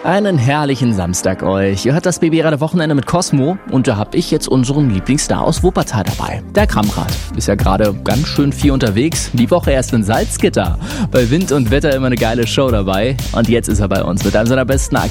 Einen herrlichen Samstag euch. Ihr hört das BB-Radio Wochenende mit Cosmo und da hab ich jetzt unseren Lieblingsstar aus Wuppertal dabei. Der Kramrat ist ja gerade ganz schön viel unterwegs. Die Woche erst in Salzgitter. Bei Wind und Wetter immer eine geile Show dabei. Und jetzt ist er bei uns mit einem seiner besten